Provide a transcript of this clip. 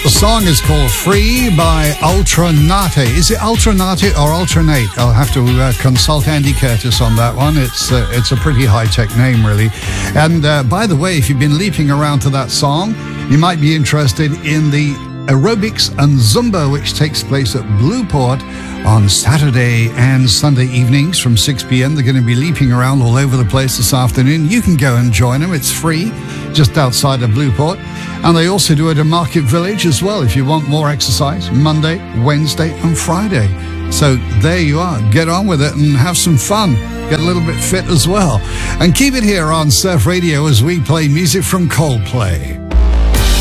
The song is called Free by Ultranate. Is it Ultranate or Alternate? I'll have to consult Andy Curtis on that one. It's a pretty high-tech name, really. And by the way, if you've been leaping around to that song, you might be interested in the aerobics and Zumba, which takes place at Blueport on Saturday and Sunday evenings from 6 p.m. They're going to be leaping around all over the place this afternoon. You can go and join them. It's free, just outside of Blueport. And they also do it at Market Village as well if you want more exercise, Monday, Wednesday and Friday. So there you are. Get on with it and have some fun. Get a little bit fit as well. And keep it here on Surf Radio as we play music from Coldplay.